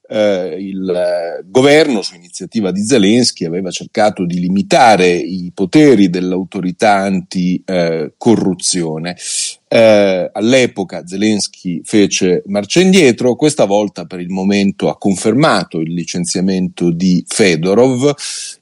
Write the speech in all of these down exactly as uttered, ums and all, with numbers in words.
eh, il eh, governo, su iniziativa di Zelensky, aveva cercato di limitare i poteri dell'autorità anticorruzione. Eh, all'epoca Zelensky fece marcia indietro, questa volta per il momento ha confermato il licenziamento di Fedorov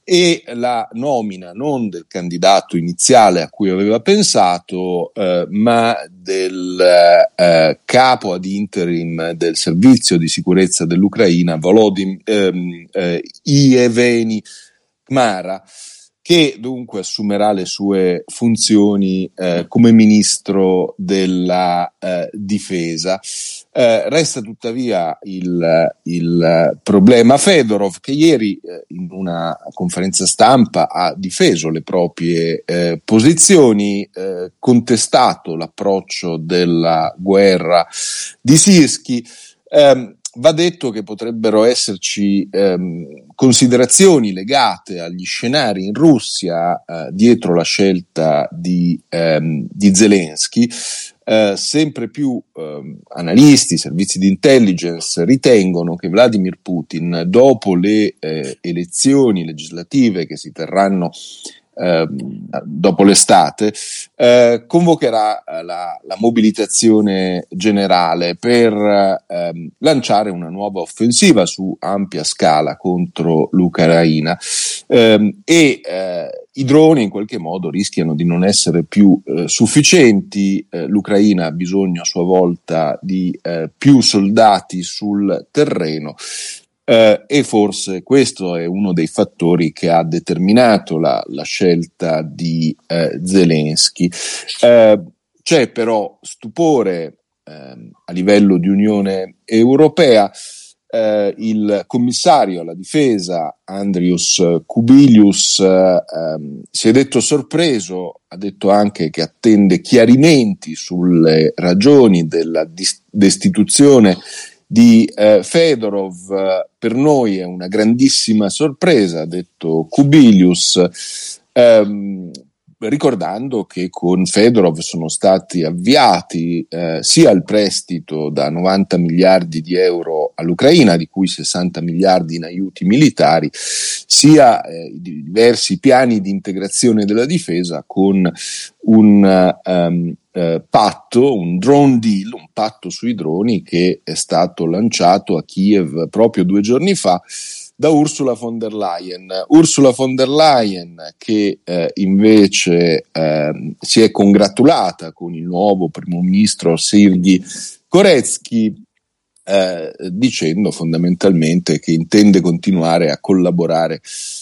e la nomina non del candidato iniziale a cui aveva pensato, eh, ma del eh, capo ad interim del servizio di sicurezza dell'Ucraina, Volodymyr ehm, eh, Yevgeny Kmara, che dunque assumerà le sue funzioni eh, come ministro della eh, difesa. Eh, resta tuttavia il, il problema Fedorov, che ieri eh, in una conferenza stampa ha difeso le proprie eh, posizioni, eh, contestato l'approccio della guerra di Syrskyi. Eh, Va detto che potrebbero esserci ehm, considerazioni legate agli scenari in Russia eh, dietro la scelta di, ehm, di Zelensky. Eh, sempre più ehm, analisti, servizi di intelligence ritengono che Vladimir Putin, dopo le eh, elezioni legislative che si terranno Eh, dopo l'estate, eh, convocherà la, la mobilitazione generale per eh, lanciare una nuova offensiva su ampia scala contro l'Ucraina eh, e eh, i droni in qualche modo rischiano di non essere più eh, sufficienti. Eh, L'Ucraina ha bisogno a sua volta di eh, più soldati sul terreno. Uh, e forse questo è uno dei fattori che ha determinato la, la scelta di uh, Zelensky. Uh, c'è però stupore uh, a livello di Unione Europea. Uh, il commissario alla difesa Andrius Kubilius uh, um, si è detto sorpreso, ha detto anche che attende chiarimenti sulle ragioni della dis- destituzione di eh, Fedorov. Per noi è una grandissima sorpresa, ha detto Kubilius, ehm, ricordando che con Fedorov sono stati avviati eh, sia il prestito da novanta miliardi di euro all'Ucraina, di cui sessanta miliardi in aiuti militari, sia eh, di diversi piani di integrazione della difesa con un um, uh, patto, un drone deal, un patto sui droni che è stato lanciato a Kiev proprio due giorni fa da Ursula von der Leyen. Ursula von der Leyen che eh, invece eh, si è congratulata con il nuovo primo ministro Sergei Koretsky, eh, dicendo fondamentalmente che intende continuare a collaborare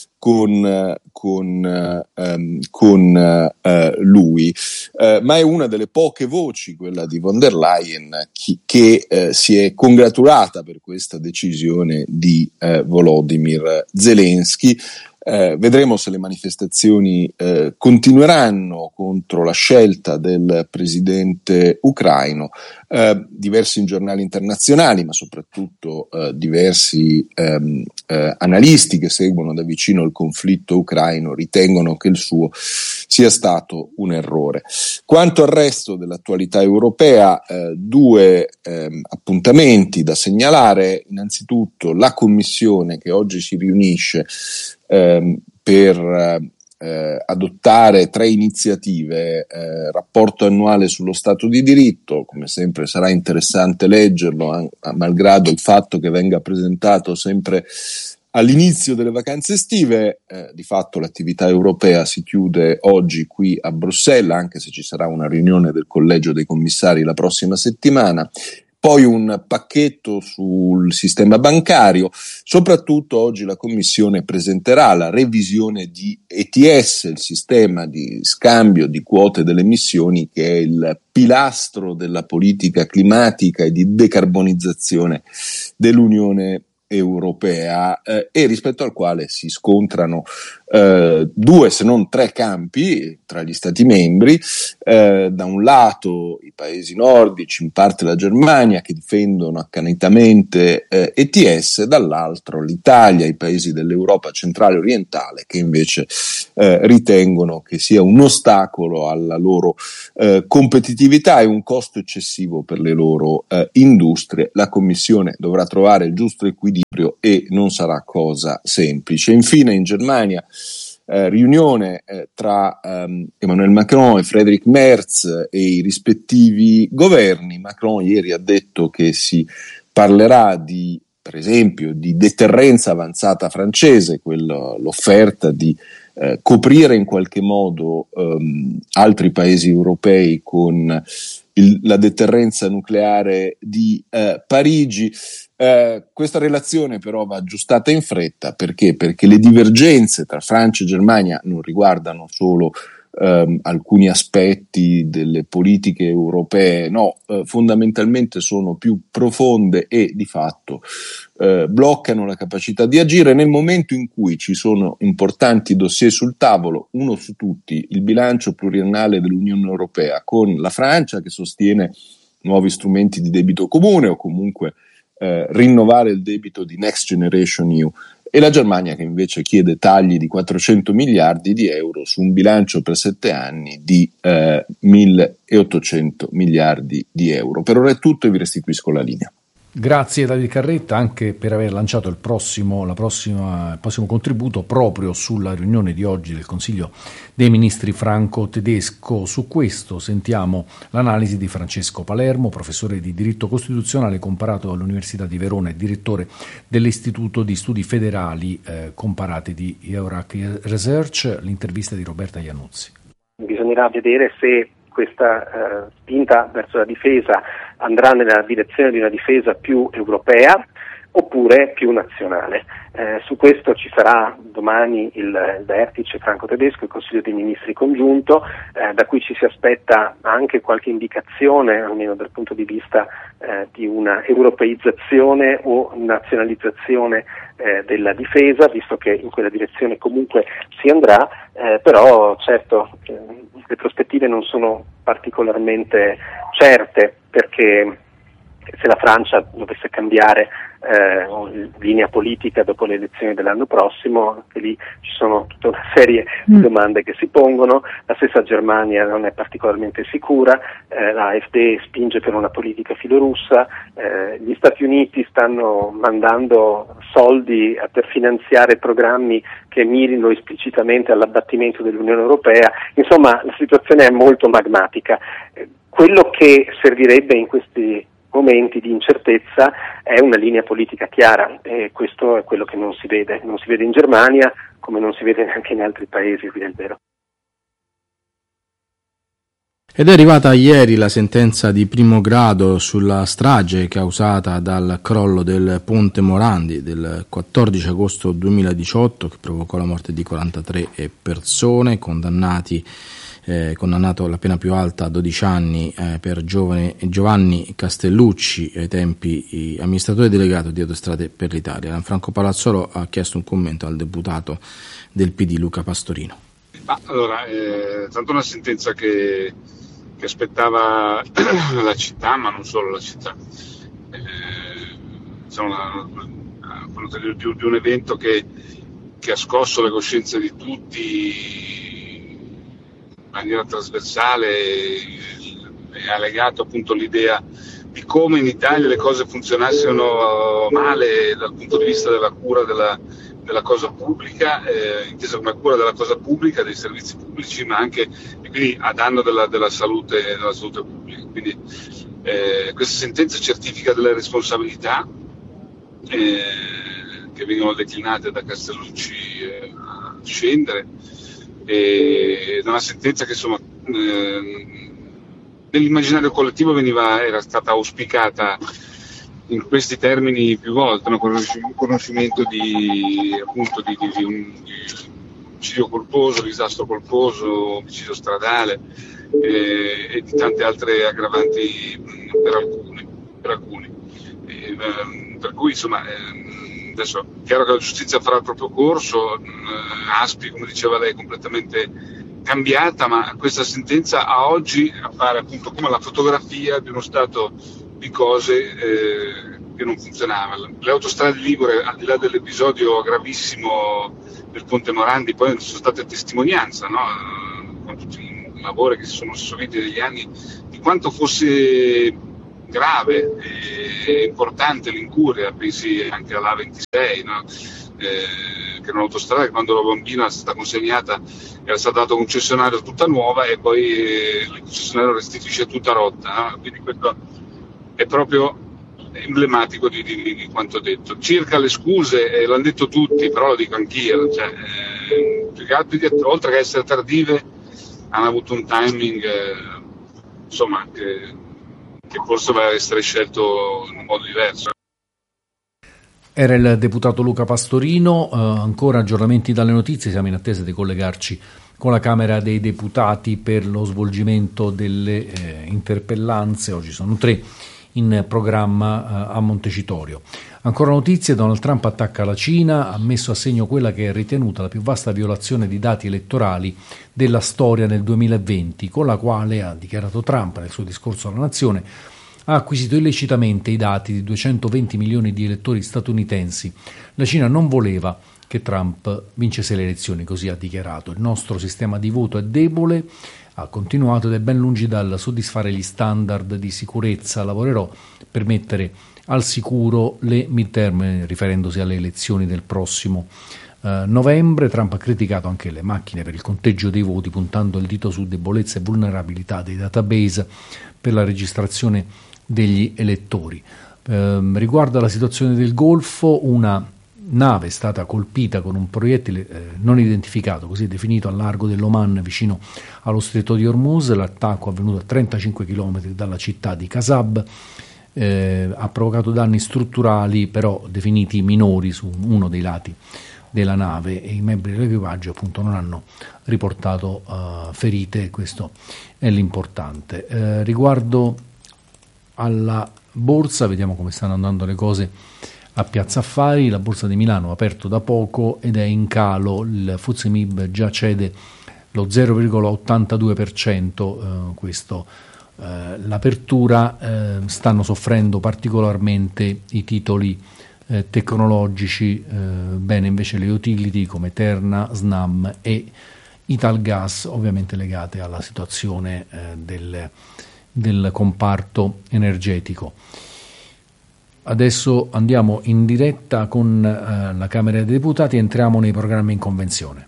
con, con, um, con uh, lui, uh, ma è una delle poche voci, quella di von der Leyen, chi, che uh, si è congratulata per questa decisione di uh, Volodymyr Zelensky. Eh, vedremo se le manifestazioni eh, continueranno contro la scelta del presidente ucraino. Eh, diversi giornali internazionali, ma soprattutto eh, diversi ehm, eh, analisti che seguono da vicino il conflitto ucraino ritengono che il suo sia stato un errore. Quanto al resto dell'attualità europea, eh, due eh, appuntamenti da segnalare. Innanzitutto la Commissione che oggi si riunisce ehm, per eh, adottare tre iniziative, eh, rapporto annuale sullo Stato di diritto, come sempre sarà interessante leggerlo, an- malgrado il fatto che venga presentato sempre all'inizio delle vacanze estive. Eh, di fatto l'attività europea si chiude oggi qui a Bruxelles, anche se ci sarà una riunione del collegio dei commissari la prossima settimana. Poi un pacchetto sul sistema bancario. Soprattutto oggi la Commissione presenterà la revisione di E T S, il sistema di scambio di quote delle emissioni, che è il pilastro della politica climatica e di decarbonizzazione dell'Unione europea, eh, e rispetto al quale si scontrano eh, due se non tre campi tra gli stati membri. Eh, da un lato i paesi nordici, in parte la Germania, che difendono accanitamente eh, E T S, dall'altro l'Italia, i paesi dell'Europa centrale orientale, che invece eh, ritengono che sia un ostacolo alla loro eh, competitività e un costo eccessivo per le loro eh, industrie. La Commissione dovrà trovare il giusto equilibrio equilibrio e non sarà cosa semplice. Infine in Germania eh, riunione eh, tra ehm, Emmanuel Macron e Friedrich Merz e i rispettivi governi. Macron ieri ha detto che si parlerà di, per esempio, di deterrenza avanzata francese, quello, l'offerta di eh, coprire in qualche modo ehm, altri paesi europei con il, la deterrenza nucleare di eh, Parigi. Eh, questa relazione però va aggiustata in fretta perché? Perché le divergenze tra Francia e Germania non riguardano solo ehm, alcuni aspetti delle politiche europee, no, eh, fondamentalmente sono più profonde e di fatto eh, bloccano la capacità di agire nel momento in cui ci sono importanti dossier sul tavolo, uno su tutti il bilancio pluriennale dell'Unione Europea, con la Francia che sostiene nuovi strumenti di debito comune o comunque Eh, rinnovare il debito di Next Generation E U e la Germania che invece chiede tagli di quattrocento miliardi di euro su un bilancio per sette anni di eh, milleottocento miliardi di euro. Per ora è tutto e vi restituisco la linea. Grazie Davide Carretta anche per aver lanciato il prossimo, la prossima, il prossimo contributo proprio sulla riunione di oggi del Consiglio dei Ministri franco-tedesco. Su questo sentiamo l'analisi di Francesco Palermo, professore di diritto costituzionale comparato all'Università di Verona e direttore dell'Istituto di Studi Federali eh, Comparati di Eurac Research. L'intervista di Roberta Iannuzzi. Bisognerà vedere se questa eh, spinta verso la difesa andrà nella direzione di una difesa più europea oppure più nazionale. Eh, su questo ci sarà domani il, il vertice franco-tedesco, il Consiglio dei Ministri congiunto, eh, da cui ci si aspetta anche qualche indicazione, almeno dal punto di vista eh, di una europeizzazione o nazionalizzazione eh, della difesa, visto che in quella direzione comunque si andrà, eh, però certo eh, le prospettive non sono particolarmente certe, perché se la Francia dovesse cambiare eh, linea politica dopo le elezioni dell'anno prossimo, anche lì ci sono tutta una serie di domande che si pongono. La stessa Germania non è particolarmente sicura, eh, la A F D spinge per una politica filorussa, eh, gli Stati Uniti stanno mandando soldi per finanziare programmi che mirino esplicitamente all'abbattimento dell'Unione Europea. Insomma, la situazione è molto magmatica. Eh, quello che servirebbe in questi momenti di incertezza è una linea politica chiara, e questo è quello che non si vede, non si vede in Germania come non si vede neanche in altri paesi, qui è vero. Ed è arrivata ieri la sentenza di primo grado sulla strage causata dal crollo del Ponte Morandi del quattordici agosto duemiladiciotto, che provocò la morte di quarantatré persone, condannati Eh, condannato alla pena più alta a dodici anni eh, per giovane, Giovanni Castellucci, ai tempi amministratore delegato di Autostrade per l'Italia. Franco Palazzolo ha chiesto un commento al deputato del P D Luca Pastorino. Ma allora, eh, tanto una sentenza che, che aspettava la città, ma non solo la città. Eh, insomma, quello di, di un evento che, che ha scosso le coscienze di tutti in maniera trasversale e ha legato appunto l'idea di come in Italia le cose funzionassero male dal punto di vista della cura della, della cosa pubblica, eh, intesa come cura della cosa pubblica, dei servizi pubblici, ma anche e quindi a danno della, della, salute, della salute pubblica. Quindi eh, questa sentenza certifica delle responsabilità eh, che vengono declinate da Castellucci eh, a scendere, ed è una sentenza che insomma eh, nell'immaginario collettivo veniva, era stata auspicata in questi termini più volte, no? Con il riconoscimento di appunto di, di, di un di omicidio colposo, disastro colposo, omicidio stradale eh, e di tante altre aggravanti per alcuni, per alcuni. E, eh, per cui insomma eh, adesso è chiaro che la giustizia farà il proprio corso, eh, Aspi, come diceva lei, è completamente cambiata, ma questa sentenza a oggi appare appunto come la fotografia di uno stato di cose eh, che non funzionava. Le autostrade ligure, al di là dell'episodio gravissimo del Ponte Morandi, poi sono state testimonianza, no? Con tutti i lavori che si sono susseguiti negli anni, di quanto fosse grave e importante l'incuria, pensi anche all'A ventisei, no? eh, che è un'autostrada che quando ero bambino è stata consegnata, era stata data a un concessionario tutta nuova e poi eh, il concessionario restituisce tutta rotta, no? Quindi questo è proprio emblematico di, di, di quanto detto. Circa le scuse, eh, l'hanno detto tutti, però lo dico anch'io, cioè, eh, oltre che essere tardive hanno avuto un timing eh, insomma che, che forse doveva essere scelto in un modo diverso. Era il deputato Luca Pastorino. Eh, ancora aggiornamenti dalle notizie, siamo in attesa di collegarci con la Camera dei Deputati per lo svolgimento delle eh, interpellanze. Oggi sono tre in programma eh, a Montecitorio. Ancora notizie, Donald Trump attacca la Cina, ha messo a segno quella che è ritenuta la più vasta violazione di dati elettorali della storia nel duemilaventi, con la quale, ha dichiarato Trump nel suo discorso alla nazione, ha acquisito illecitamente i dati di duecentoventi milioni di elettori statunitensi. La Cina non voleva che Trump vincesse le elezioni, così ha dichiarato. Il nostro sistema di voto è debole, ha continuato, ed è ben lungi dal soddisfare gli standard di sicurezza. Lavorerò per mettere al sicuro le midterm, riferendosi alle elezioni del prossimo eh, novembre. Trump ha criticato anche le macchine per il conteggio dei voti, puntando il dito su debolezze e vulnerabilità dei database per la registrazione degli elettori. Eh, riguardo alla situazione del Golfo, una nave è stata colpita con un proiettile eh, non identificato, così definito, al largo dell'Oman vicino allo stretto di Hormuz. L'attacco, avvenuto a trentacinque chilometri dalla città di Kasab, eh, ha provocato danni strutturali però definiti minori su uno dei lati della nave, e i membri dell'equipaggio appunto non hanno riportato uh, ferite. Questo è l'importante. Eh, riguardo alla borsa, vediamo come stanno andando le cose a Piazza Affari. La borsa di Milano ha aperto da poco ed è in calo, il F T S E M I B già cede lo zero virgola ottantadue per cento, eh, questo eh, l'apertura. Eh, stanno soffrendo particolarmente i titoli eh, tecnologici, eh, bene invece le utility come Terna, Snam e Italgas, ovviamente legate alla situazione eh, del, del comparto energetico. Adesso andiamo in diretta con eh, la Camera dei Deputati, entriamo nei programmi in convenzione.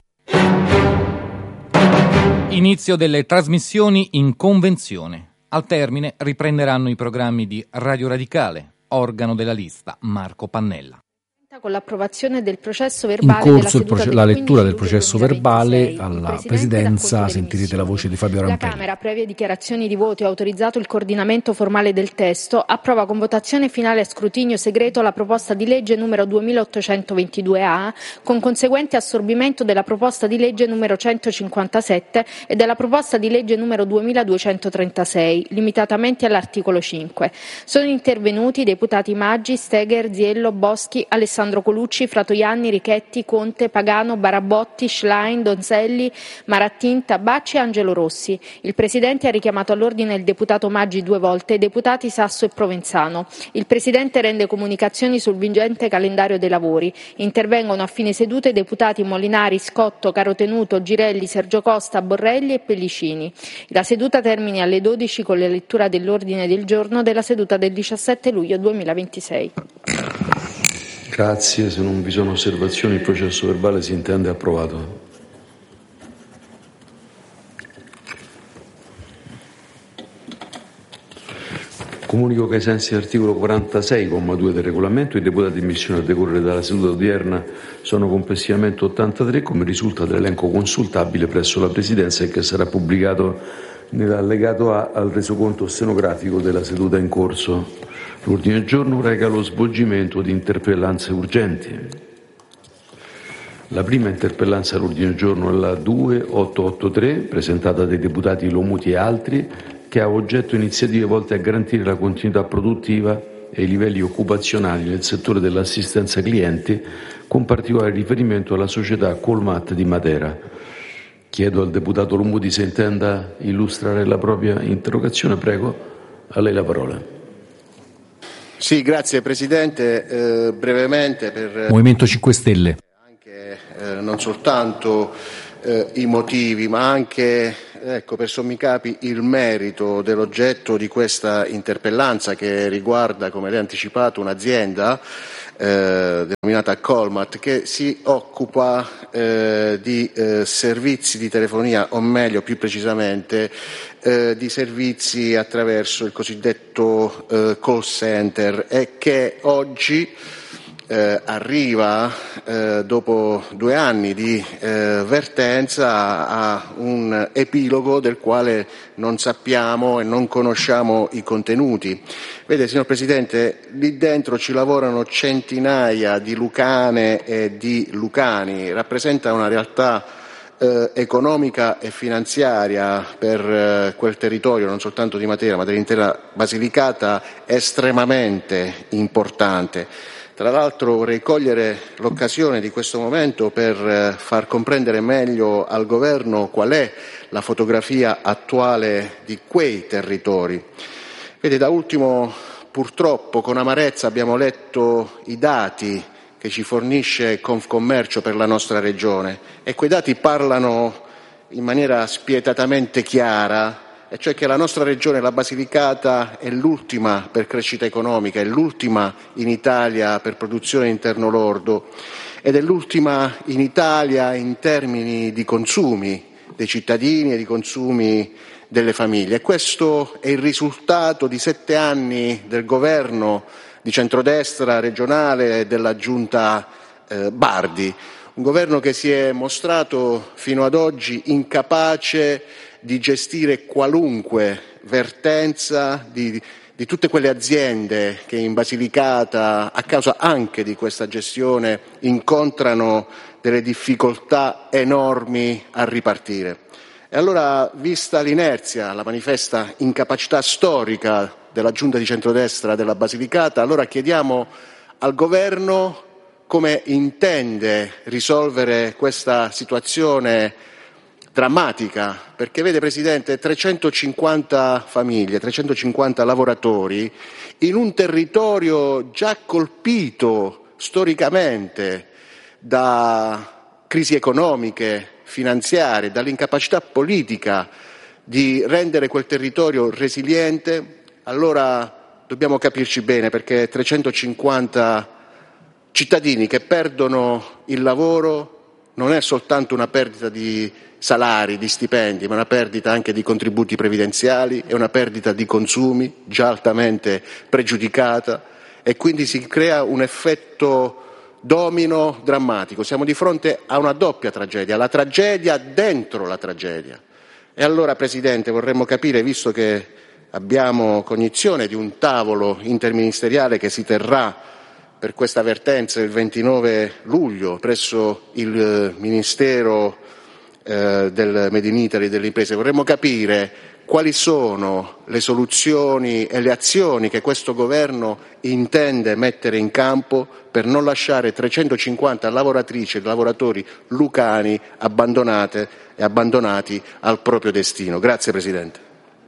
Inizio delle trasmissioni in convenzione. Al termine riprenderanno i programmi di Radio Radicale, organo della lista Marco Pannella. Con l'approvazione del processo verbale in corso della proce- la lettura del processo verbale alla Presidenza, sentirete la voce di Fabio Rampelli. La Camera, previe dichiarazioni di voto e autorizzato il coordinamento formale del testo, approva con votazione finale a scrutinio segreto la proposta di legge numero duemilaottocentoventidue A, con conseguente assorbimento della proposta di legge numero centocinquantasette e della proposta di legge numero duemiladuecentotrentasei, limitatamente all'articolo cinque. Sono intervenuti i deputati Maggi, Steger, Ziello, Boschi, Alessandro Colucci, Fratoianni, Richetti, Conte, Pagano, Barabotti, Schlein, Donzelli, Marattin, Tabacci e Angelo Rossi. Il Presidente ha richiamato all'ordine il deputato Maggi due volte e i deputati Sasso e Provenzano. Il Presidente rende comunicazioni sul vigente calendario dei lavori. Intervengono a fine seduta i deputati Molinari, Scotto, Carotenuto, Girelli, Sergio Costa, Borrelli e Pellicini. La seduta termina alle dodici con la lettura dell'ordine del giorno della seduta del diciassette luglio duemilaventisei. Grazie, se non vi sono osservazioni il processo verbale si intende approvato. Comunico che ai sensi dell'articolo quarantasei, comma due del regolamento, i deputati in missione a decorrere dalla seduta odierna sono complessivamente ottantatré, come risulta dall'elenco consultabile presso la Presidenza e che sarà pubblicato nell'allegato A al resoconto stenografico della seduta in corso. L'ordine del giorno reca lo svolgimento di interpellanze urgenti. La prima interpellanza all'ordine del giorno è la duemilaottocentoottantatré, presentata dai deputati Lomuti e altri, che ha oggetto iniziative volte a garantire la continuità produttiva e i livelli occupazionali nel settore dell'assistenza clienti, con particolare riferimento alla società Colmat di Matera. Chiedo al deputato Lomuti se intenda illustrare la propria interrogazione. Prego, a lei la parola. Sì, grazie Presidente. Eh, brevemente per Movimento cinque Stelle. Anche, eh, non soltanto eh, i motivi, ma anche ecco, per sommi capi il merito dell'oggetto di questa interpellanza, che riguarda, come lei ha anticipato, un'azienda eh, denominata Colmat, che si occupa eh, di eh, servizi di telefonia, o meglio, più precisamente, eh, di servizi attraverso il cosiddetto eh, call center, e che oggi Eh, arriva eh, dopo due anni di eh, vertenza a un epilogo del quale non sappiamo e non conosciamo i contenuti. Vede, signor Presidente, lì dentro ci lavorano centinaia di lucane e di lucani, rappresenta una realtà eh, economica e finanziaria per eh, quel territorio, non soltanto di Matera ma dell'intera Basilicata, estremamente importante. Tra l'altro vorrei cogliere l'occasione di questo momento per far comprendere meglio al Governo qual è la fotografia attuale di quei territori. Vede, da ultimo, purtroppo con amarezza abbiamo letto i dati che ci fornisce Confcommercio per la nostra regione, e quei dati parlano in maniera spietatamente chiara, e cioè che la nostra regione, la Basilicata, è l'ultima per crescita economica, è l'ultima in Italia per produzione interno lordo, ed è l'ultima in Italia in termini di consumi dei cittadini e di consumi delle famiglie. E questo è il risultato di sette anni del governo di centrodestra regionale e della giunta eh, Bardi, un governo che si è mostrato fino ad oggi incapace di gestire qualunque vertenza di, di tutte quelle aziende che in Basilicata, a causa anche di questa gestione, incontrano delle difficoltà enormi a ripartire. E allora, vista l'inerzia, la manifesta incapacità storica della giunta di centrodestra della Basilicata, allora chiediamo al Governo come intende risolvere questa situazione drammatica, perché vede, Presidente, trecentocinquanta famiglie, trecentocinquanta lavoratori in un territorio già colpito storicamente da crisi economiche, finanziarie, dall'incapacità politica di rendere quel territorio resiliente. Allora dobbiamo capirci bene, perché trecentocinquanta cittadini che perdono il lavoro non è soltanto una perdita di salari, di stipendi, ma una perdita anche di contributi previdenziali, è una perdita di consumi già altamente pregiudicata, e quindi si crea un effetto domino drammatico. Siamo di fronte a una doppia tragedia, la tragedia dentro la tragedia. E allora, Presidente, vorremmo capire, visto che abbiamo cognizione di un tavolo interministeriale che si terrà per questa vertenza il ventinove luglio presso il Ministero eh, del Made in Italy delle imprese, vorremmo capire quali sono le soluzioni e le azioni che questo Governo intende mettere in campo per non lasciare trecentocinquanta lavoratrici e lavoratori lucani abbandonate e abbandonati al proprio destino. Grazie, Presidente.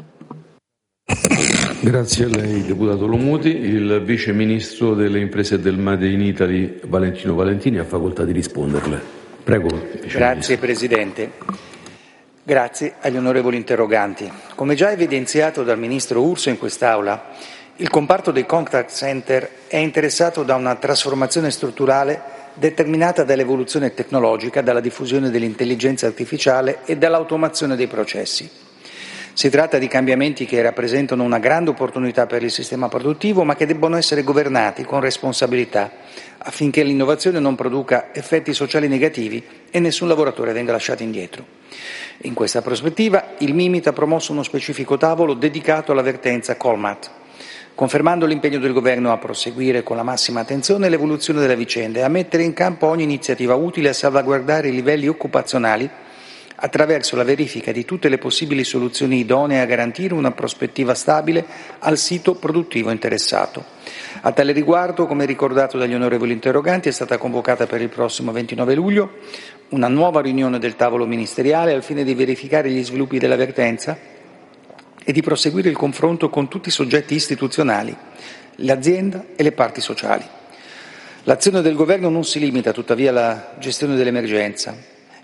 Grazie a lei, deputato Lomuti. Il Vice Ministro delle Imprese e del Made in Italy, Valentino Valentini, ha facoltà di risponderle. Prego. Grazie, Presidente. Grazie agli onorevoli interroganti. Come già evidenziato dal Ministro Urso in quest'Aula, il comparto dei contact center è interessato da una trasformazione strutturale determinata dall'evoluzione tecnologica, dalla diffusione dell'intelligenza artificiale e dall'automazione dei processi. Si tratta di cambiamenti che rappresentano una grande opportunità per il sistema produttivo, ma che debbono essere governati con responsabilità, affinché l'innovazione non produca effetti sociali negativi e nessun lavoratore venga lasciato indietro. In questa prospettiva, il Mimit ha promosso uno specifico tavolo dedicato alla vertenza Colmat, confermando l'impegno del Governo a proseguire con la massima attenzione l'evoluzione della vicenda e a mettere in campo ogni iniziativa utile a salvaguardare i livelli occupazionali attraverso la verifica di tutte le possibili soluzioni idonee a garantire una prospettiva stabile al sito produttivo interessato. A tale riguardo, come ricordato dagli onorevoli interroganti, è stata convocata per il prossimo ventinove luglio una nuova riunione del tavolo ministeriale al fine di verificare gli sviluppi della vertenza e di proseguire il confronto con tutti i soggetti istituzionali, l'azienda e le parti sociali. L'azione del Governo non si limita tuttavia alla gestione dell'emergenza. È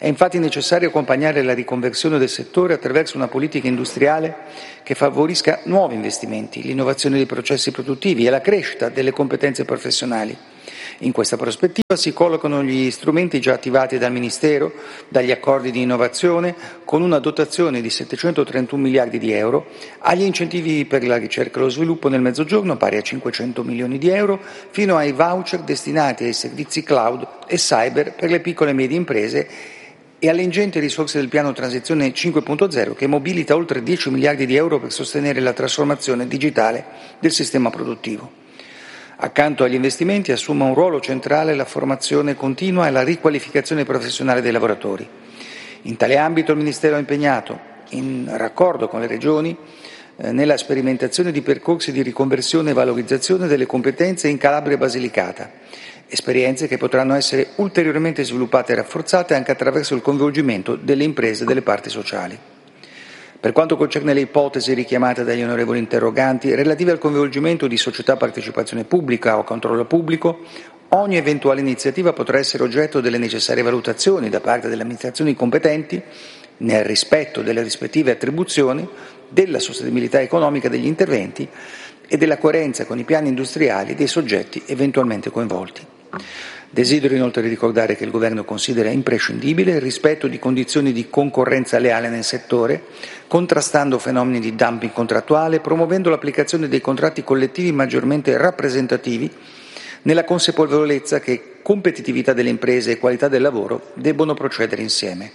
È infatti necessario accompagnare la riconversione del settore attraverso una politica industriale che favorisca nuovi investimenti, l'innovazione dei processi produttivi e la crescita delle competenze professionali. In questa prospettiva si collocano gli strumenti già attivati dal Ministero, dagli accordi di innovazione, con una dotazione di settecentotrentuno miliardi di euro, agli incentivi per la ricerca e lo sviluppo nel Mezzogiorno, pari a cinquecento milioni di euro, fino ai voucher destinati ai servizi cloud e cyber per le piccole e medie imprese e alle ingenti risorse del piano Transizione cinque punto zero, che mobilita oltre dieci miliardi di euro per sostenere la trasformazione digitale del sistema produttivo. Accanto agli investimenti assume un ruolo centrale la formazione continua e la riqualificazione professionale dei lavoratori. In tale ambito il Ministero è impegnato, in raccordo con le Regioni, eh, nella sperimentazione di percorsi di riconversione e valorizzazione delle competenze in Calabria e Basilicata, esperienze che potranno essere ulteriormente sviluppate e rafforzate anche attraverso il coinvolgimento delle imprese e delle parti sociali. Per quanto concerne le ipotesi richiamate dagli onorevoli interroganti relative al coinvolgimento di società a partecipazione pubblica o controllo pubblico, ogni eventuale iniziativa potrà essere oggetto delle necessarie valutazioni da parte delle amministrazioni competenti nel rispetto delle rispettive attribuzioni, della sostenibilità economica degli interventi e della coerenza con i piani industriali dei soggetti eventualmente coinvolti. Desidero inoltre ricordare che il Governo considera imprescindibile il rispetto di condizioni di concorrenza leale nel settore, contrastando fenomeni di dumping contrattuale, promuovendo l'applicazione dei contratti collettivi maggiormente rappresentativi, nella consapevolezza che competitività delle imprese e qualità del lavoro debbono procedere insieme.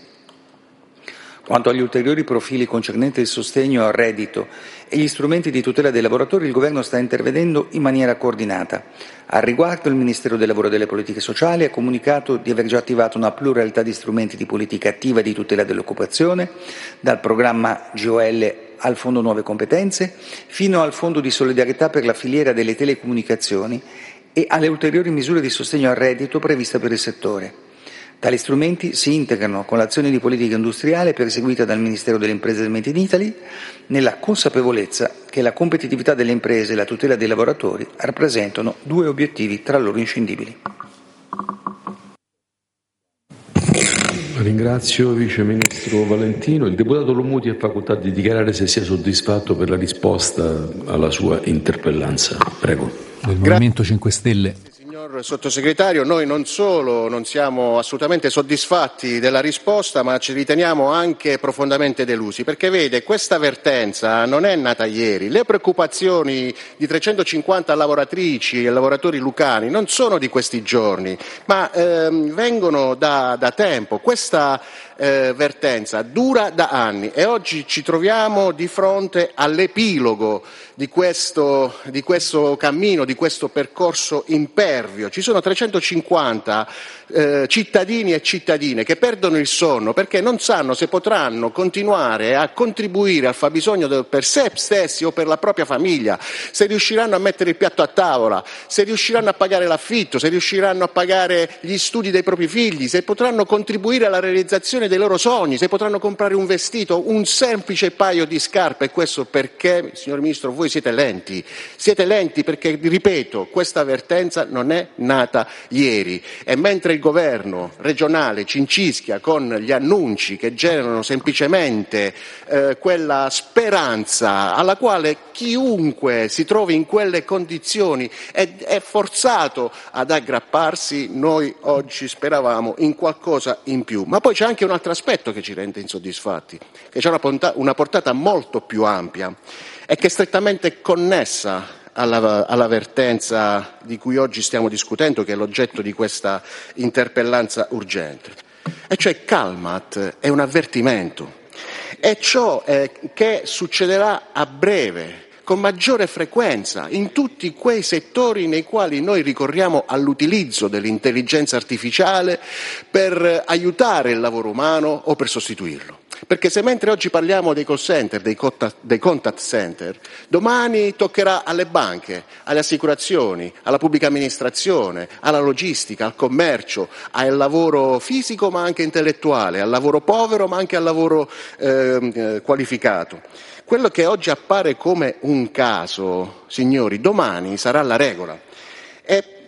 Quanto agli ulteriori profili concernenti il sostegno al reddito e gli strumenti di tutela dei lavoratori, il Governo sta intervenendo in maniera coordinata. Al riguardo, il Ministero del Lavoro e delle Politiche Sociali ha comunicato di aver già attivato una pluralità di strumenti di politica attiva e di tutela dell'occupazione, dal programma G O L al Fondo Nuove Competenze, fino al Fondo di solidarietà per la filiera delle telecomunicazioni e alle ulteriori misure di sostegno al reddito previste per il settore. Tali strumenti si integrano con l'azione di politica industriale perseguita dal Ministero delle Imprese del Made in Italy, nella consapevolezza che la competitività delle imprese e la tutela dei lavoratori rappresentano due obiettivi tra loro inscindibili. Ringrazio Vice Ministro Valentino. Il deputato Lomuti ha facoltà di dichiarare se sia soddisfatto per la risposta alla sua interpellanza. Prego. Del Movimento cinque Stelle. Signor Sottosegretario, noi non solo non siamo assolutamente soddisfatti della risposta, ma ci riteniamo anche profondamente delusi, perché vede, questa vertenza non è nata ieri. Le preoccupazioni di trecentocinquanta lavoratrici e lavoratori lucani non sono di questi giorni, ma ehm, vengono da, da tempo. Questa eh, vertenza dura da anni e oggi ci troviamo di fronte all'epilogo di questo, di questo cammino, di questo percorso impervio. Ci sono trecentocinquanta eh, cittadini e cittadine che perdono il sonno perché non sanno se potranno continuare a contribuire al fabbisogno del, per sé stessi o per la propria famiglia, se riusciranno a mettere il piatto a tavola, se riusciranno a pagare l'affitto, se riusciranno a pagare gli studi dei propri figli, se potranno contribuire alla realizzazione dei loro sogni, se potranno comprare un vestito, un semplice paio di scarpe. E questo perché, signor Ministro, voi siete lenti, siete lenti perché, ripeto, questa vertenza non è nata ieri e mentre il governo regionale cincischia con gli annunci che generano semplicemente eh, quella speranza alla quale chiunque si trovi in quelle condizioni è, è forzato ad aggrapparsi, noi oggi speravamo in qualcosa in più. Ma poi c'è anche un altro aspetto che ci rende insoddisfatti, che c'è una, ponta, una portata molto più ampia e che è strettamente connessa alla, alla vertenza di cui oggi stiamo discutendo, che è l'oggetto di questa interpellanza urgente. E cioè Calmat è un avvertimento, è ciò eh, che succederà a breve, con maggiore frequenza, in tutti quei settori nei quali noi ricorriamo all'utilizzo dell'intelligenza artificiale per aiutare il lavoro umano o per sostituirlo. Perché se mentre oggi parliamo dei call center, dei contact, dei contact center, domani toccherà alle banche, alle assicurazioni, alla pubblica amministrazione, alla logistica, al commercio, al lavoro fisico ma anche intellettuale, al lavoro povero ma anche al lavoro eh, qualificato. Quello che oggi appare come un caso, signori, domani sarà la regola. E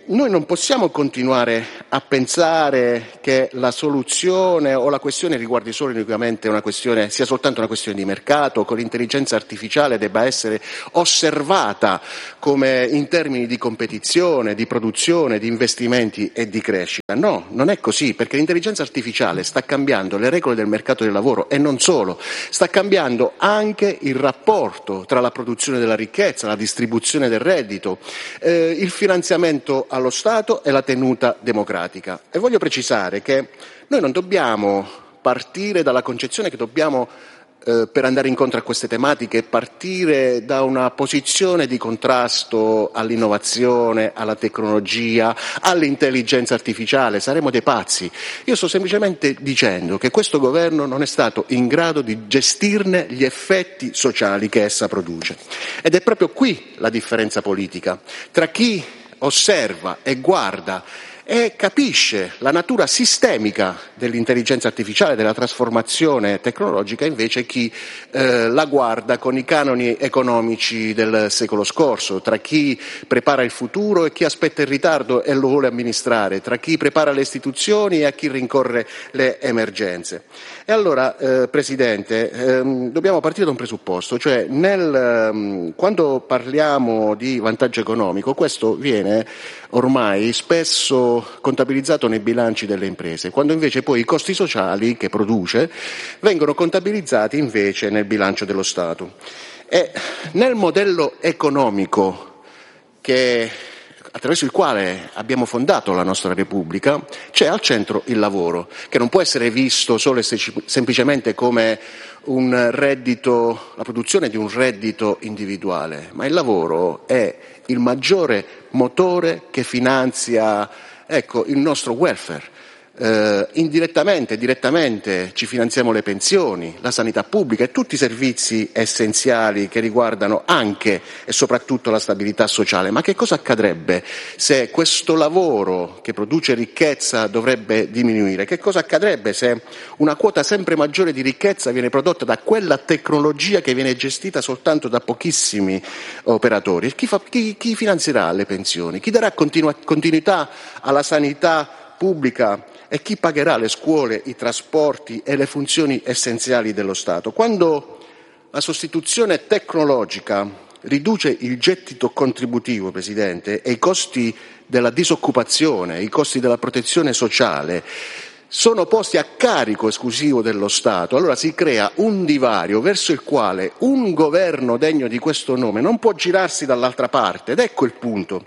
noi non possiamo continuare a pensare che la soluzione o la questione riguardi solo e unicamente una questione, sia soltanto una questione di mercato, con l'intelligenza artificiale debba essere osservata come in termini di competizione, di produzione, di investimenti e di crescita. No, non è così, perché l'intelligenza artificiale sta cambiando le regole del mercato del lavoro e non solo, sta cambiando anche il rapporto tra la produzione della ricchezza, la distribuzione del reddito, eh, il finanziamento allo Stato e la tenuta democratica. E voglio precisare che noi non dobbiamo partire dalla concezione che dobbiamo, eh, per andare incontro a queste tematiche, partire da una posizione di contrasto all'innovazione, alla tecnologia, all'intelligenza artificiale. Saremo dei pazzi. Io sto semplicemente dicendo che questo governo non è stato in grado di gestirne gli effetti sociali che essa produce. Ed è proprio qui la differenza politica tra chi osserva e guarda e capisce la natura sistemica dell'intelligenza artificiale, della trasformazione tecnologica, invece chi eh, la guarda con i canoni economici del secolo scorso, tra chi prepara il futuro e chi aspetta il ritardo e lo vuole amministrare, tra chi prepara le istituzioni e a chi rincorre le emergenze. E allora, eh, Presidente, ehm, dobbiamo partire da un presupposto, cioè nel, ehm, quando parliamo di vantaggio economico, questo viene ormai spesso contabilizzato nei bilanci delle imprese, quando invece poi i costi sociali che produce vengono contabilizzati invece nel bilancio dello Stato. E nel modello economico che, attraverso il quale abbiamo fondato la nostra Repubblica, c'è al centro il lavoro, che non può essere visto solo e semplicemente come un reddito, la produzione di un reddito individuale, ma il lavoro è il maggiore motore che finanzia, ecco, il nostro welfare. Eh, indirettamente, direttamente ci finanziamo le pensioni, la sanità pubblica e tutti i servizi essenziali che riguardano anche e soprattutto la stabilità sociale. Ma che cosa accadrebbe se questo lavoro che produce ricchezza dovrebbe diminuire? Che cosa accadrebbe se una quota sempre maggiore di ricchezza viene prodotta da quella tecnologia che viene gestita soltanto da pochissimi operatori? Chi, fa, chi, chi finanzierà le pensioni? Chi darà continua, continuità alla sanità pubblica? E chi pagherà le scuole, i trasporti e le funzioni essenziali dello Stato? Quando la sostituzione tecnologica riduce il gettito contributivo, Presidente, e i costi della disoccupazione, i costi della protezione sociale sono posti a carico esclusivo dello Stato, allora si crea un divario verso il quale un governo degno di questo nome non può girarsi dall'altra parte. Ed ecco il punto,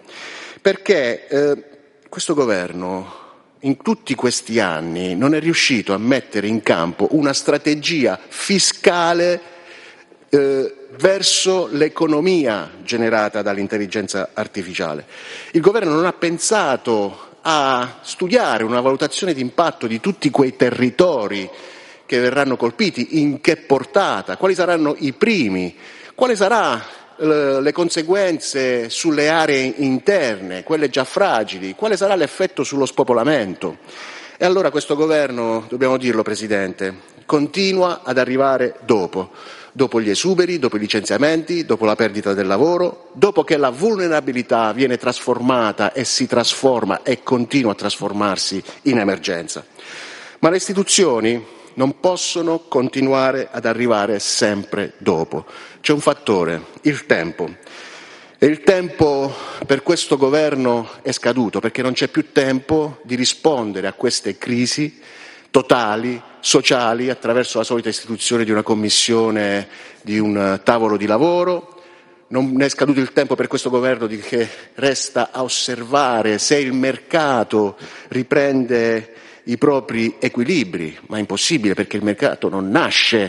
perché eh, questo governo in tutti questi anni non è riuscito a mettere in campo una strategia fiscale eh, verso l'economia generata dall'intelligenza artificiale. Il governo non ha pensato a studiare una valutazione di impatto di tutti quei territori che verranno colpiti, in che portata, quali saranno i primi, quale sarà le conseguenze sulle aree interne, quelle già fragili, quale sarà l'effetto sullo spopolamento. E allora questo governo, dobbiamo dirlo, Presidente, continua ad arrivare dopo, dopo gli esuberi, dopo i licenziamenti, dopo la perdita del lavoro, dopo che la vulnerabilità viene trasformata e si trasforma e continua a trasformarsi in emergenza. Ma le istituzioni non possono continuare ad arrivare sempre dopo. C'è un fattore, il tempo. E il tempo per questo governo è scaduto, perché non c'è più tempo di rispondere a queste crisi totali, sociali, attraverso la solita istituzione di una commissione, di un tavolo di lavoro. Non è scaduto il tempo per questo governo di che resta a osservare se il mercato riprende i propri equilibri, ma è impossibile, perché il mercato non nasce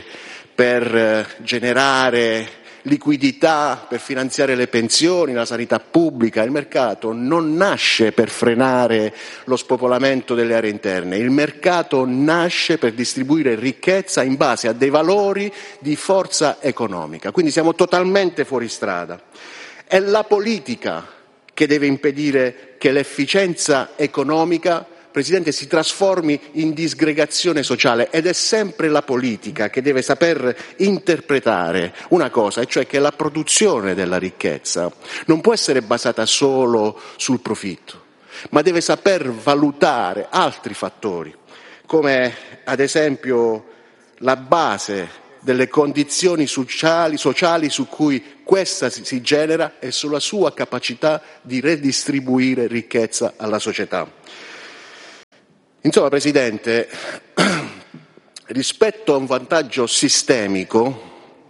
per generare liquidità, per finanziare le pensioni, la sanità pubblica. Il mercato non nasce per frenare lo spopolamento delle aree interne, il mercato nasce per distribuire ricchezza in base a dei valori di forza economica. Quindi siamo totalmente fuori strada. È la politica che deve impedire che l'efficienza economica, Presidente, si trasformi in disgregazione sociale, ed è sempre la politica che deve saper interpretare una cosa, e cioè che la produzione della ricchezza non può essere basata solo sul profitto, ma deve saper valutare altri fattori, come ad esempio la base delle condizioni sociali, sociali su cui questa si genera e sulla sua capacità di redistribuire ricchezza alla società. Insomma, Presidente, rispetto a un vantaggio sistemico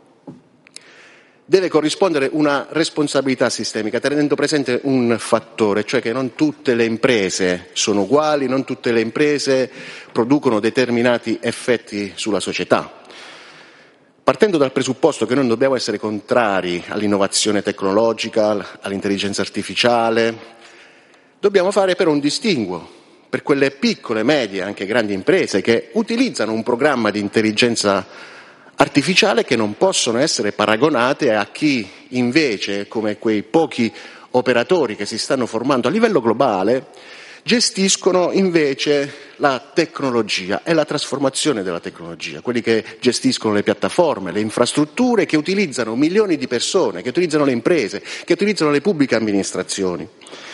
deve corrispondere una responsabilità sistemica, tenendo presente un fattore, cioè che non tutte le imprese sono uguali, non tutte le imprese producono determinati effetti sulla società. Partendo dal presupposto che noi non dobbiamo essere contrari all'innovazione tecnologica, all'intelligenza artificiale, dobbiamo fare però un distinguo per quelle piccole, medie, anche grandi imprese che utilizzano un programma di intelligenza artificiale che non possono essere paragonate a chi invece, come quei pochi operatori che si stanno formando a livello globale, gestiscono invece la tecnologia e la trasformazione della tecnologia, quelli che gestiscono le piattaforme, le infrastrutture, che utilizzano milioni di persone, che utilizzano le imprese, che utilizzano le pubbliche amministrazioni.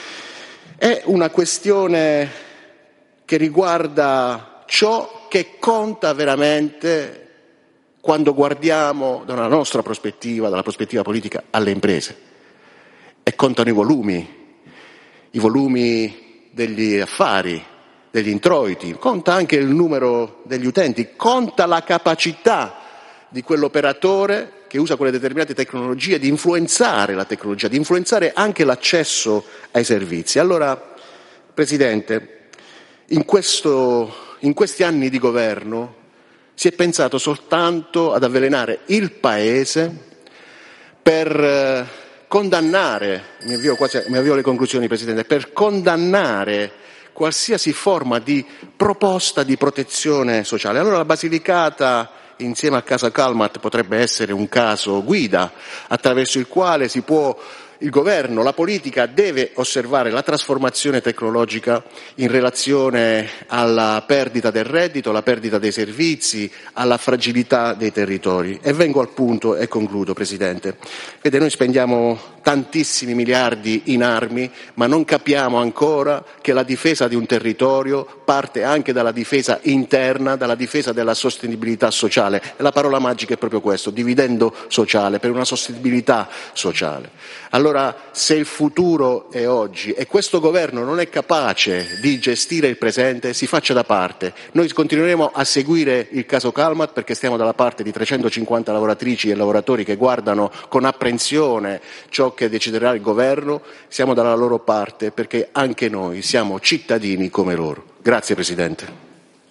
È una questione che riguarda ciò che conta veramente quando guardiamo dalla nostra prospettiva, dalla prospettiva politica, alle imprese. E contano i volumi, i volumi degli affari, degli introiti, conta anche il numero degli utenti, conta la capacità di quell'operatore che usa quelle determinate tecnologie di influenzare la tecnologia, di influenzare anche l'accesso ai servizi. Allora, Presidente, in, questo, in questi anni di governo si è pensato soltanto ad avvelenare il Paese per eh, condannare, mi avvio quasi, mi avvio alle conclusioni, Presidente, per condannare qualsiasi forma di proposta di protezione sociale. Allora la Basilicata, insieme al caso Kalmat, potrebbe essere un caso guida attraverso il quale si può il governo, la politica deve osservare la trasformazione tecnologica in relazione alla perdita del reddito, alla perdita dei servizi, alla fragilità dei territori. E vengo al punto e concludo, Presidente. Vede, noi spendiamo tantissimi miliardi in armi, ma non capiamo ancora che la difesa di un territorio parte anche dalla difesa interna, dalla difesa della sostenibilità sociale. E la parola magica è proprio questo, dividendo sociale, per una sostenibilità sociale. Allora, se il futuro è oggi e questo governo non è capace di gestire il presente, si faccia da parte. Noi continueremo a seguire il caso Kalmat perché stiamo dalla parte di trecentocinquanta lavoratrici e lavoratori che guardano con apprensione ciò che deciderà il governo, siamo dalla loro parte perché anche noi siamo cittadini come loro. Grazie Presidente.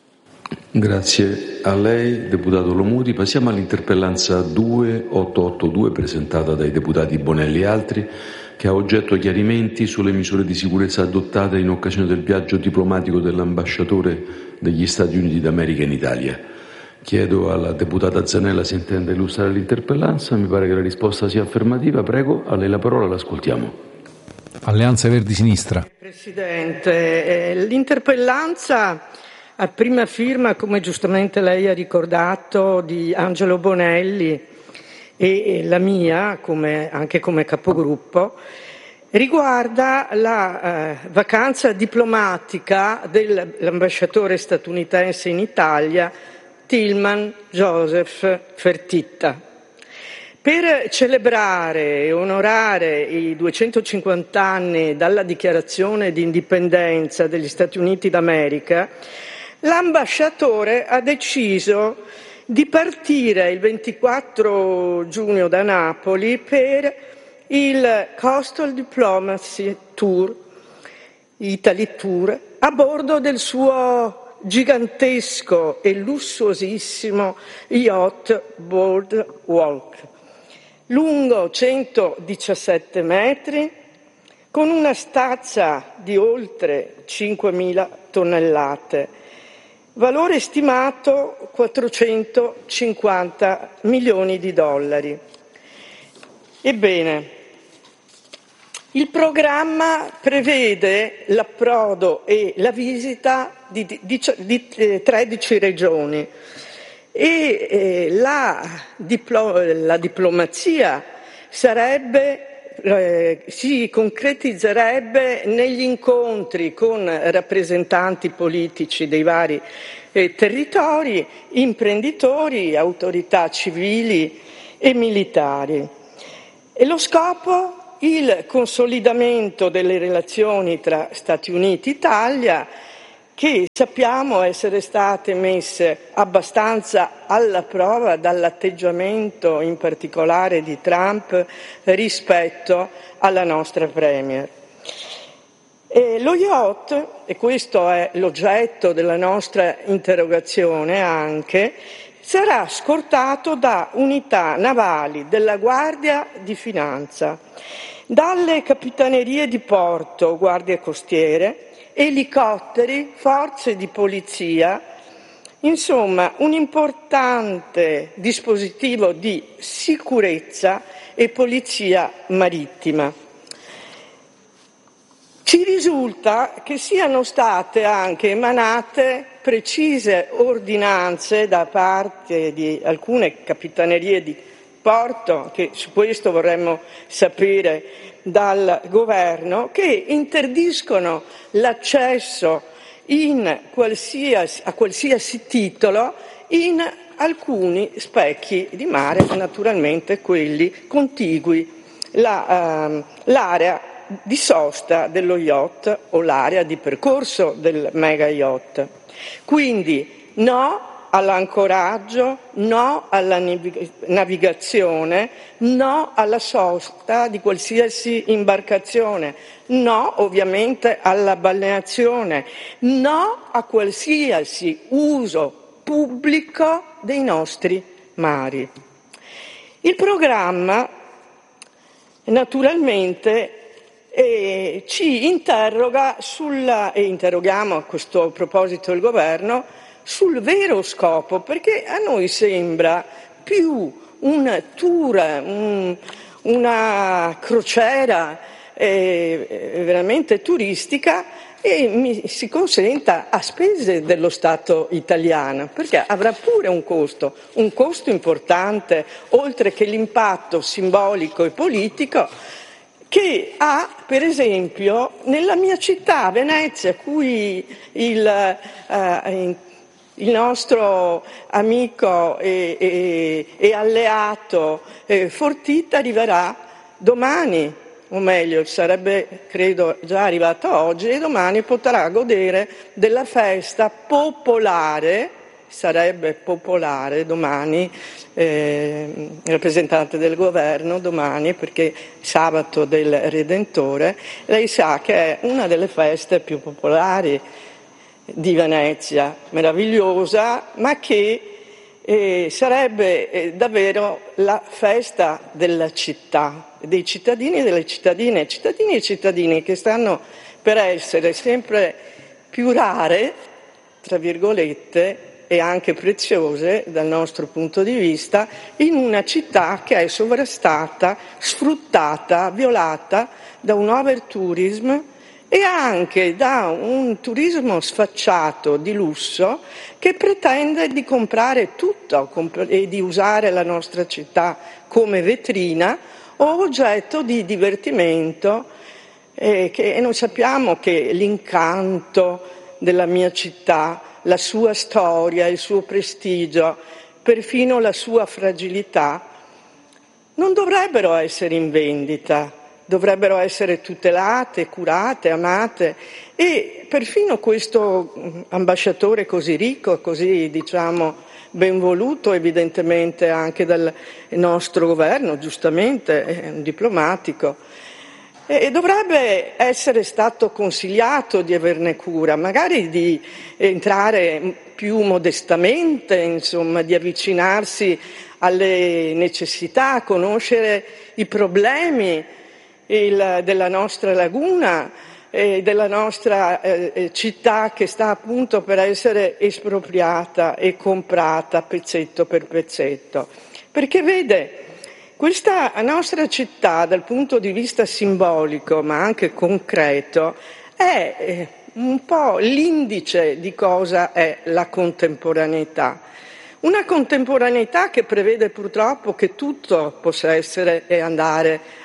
Grazie a lei, deputato Lomuti. Passiamo all'interpellanza duemilaottocentottantadue presentata dai deputati Bonelli e altri, che ha oggetto chiarimenti sulle misure di sicurezza adottate in occasione del viaggio diplomatico dell'ambasciatore degli Stati Uniti d'America in Italia. Chiedo alla deputata Zanella se intende illustrare l'interpellanza. Mi pare che la risposta sia affermativa. Prego, a lei la parola, l'ascoltiamo. Alleanza Verdi Sinistra. Presidente, eh, l'interpellanza a prima firma, come giustamente lei ha ricordato, di Angelo Bonelli e la mia, come, anche come capogruppo, riguarda la eh, vacanza diplomatica dell'ambasciatore statunitense in Italia, Tillman Joseph Fertitta. Per celebrare e onorare i duecentocinquanta anni dalla dichiarazione di indipendenza degli Stati Uniti d'America, l'ambasciatore ha deciso di partire il ventiquattro giugno da Napoli per il Coastal Diplomacy Tour, Italy Tour, a bordo del suo gigantesco e lussuosissimo yacht Boardwalk, lungo centodiciassette metri, con una stazza di oltre cinquemila tonnellate, valore stimato quattrocentocinquanta milioni di dollari. Ebbene, il programma prevede l'approdo e la visita di, di, di, di tredici regioni e eh, la, diplo- la diplomazia sarebbe eh, si concretizzerebbe negli incontri con rappresentanti politici dei vari eh, territori, imprenditori, autorità civili e militari. E lo scopo? Il consolidamento delle relazioni tra Stati Uniti e Italia, che sappiamo essere state messe abbastanza alla prova dall'atteggiamento in particolare di Trump rispetto alla nostra Premier. E lo yacht, e questo è l'oggetto della nostra interrogazione anche, sarà scortato da unità navali della Guardia di Finanza, dalle capitanerie di porto, guardie costiere, elicotteri, forze di polizia, insomma un importante dispositivo di sicurezza e polizia marittima. Ci risulta che siano state anche emanate precise ordinanze da parte di alcune capitanerie di porto, che su questo vorremmo sapere dal governo, che interdiscono l'accesso in qualsiasi, a qualsiasi titolo in alcuni specchi di mare, naturalmente quelli contigui la, uh, l'area di sosta dello yacht o l'area di percorso del mega yacht. Quindi no all'ancoraggio, no alla navigazione, no alla sosta di qualsiasi imbarcazione, no ovviamente alla balneazione, no a qualsiasi uso pubblico dei nostri mari. Il programma naturalmente eh, ci interroga sulla, e interroghiamo a questo proposito il governo, sul vero scopo, perché a noi sembra più un tour, un, una crociera eh, veramente turistica e mi si consenta a spese dello Stato italiano, perché avrà pure un costo, un costo importante, oltre che l'impatto simbolico e politico che ha, per esempio, nella mia città, Venezia, cui il uh, il nostro amico e, e, e alleato eh, Fortita arriverà domani, o meglio sarebbe credo già arrivato oggi, e domani potrà godere della festa popolare, sarebbe popolare domani, eh, rappresentante del governo domani, perché sabato del Redentore, lei sa che è una delle feste più popolari di Venezia, meravigliosa, ma che eh, sarebbe eh, davvero la festa della città, dei cittadini e delle cittadine, cittadini e cittadini che stanno per essere sempre più rare, tra virgolette, e anche preziose dal nostro punto di vista, in una città che è sovrastata, sfruttata, violata da un overtourism e anche da un turismo sfacciato di lusso che pretende di comprare tutto e di usare la nostra città come vetrina o oggetto di divertimento, eh, che, e noi sappiamo che l'incanto della mia città, la sua storia, il suo prestigio, perfino la sua fragilità, non dovrebbero essere in vendita. Dovrebbero essere tutelate, curate, amate e perfino questo ambasciatore così ricco, così diciamo ben voluto evidentemente anche dal nostro governo, giustamente, è un diplomatico, e dovrebbe essere stato consigliato di averne cura, magari di entrare più modestamente, insomma, di avvicinarsi alle necessità, conoscere i problemi Il, della nostra laguna e della nostra eh, città che sta appunto per essere espropriata e comprata pezzetto per pezzetto. Perché vede, questa nostra città dal punto di vista simbolico ma anche concreto è eh, un po' l'indice di cosa è la contemporaneità. Una contemporaneità che prevede purtroppo che tutto possa essere e andare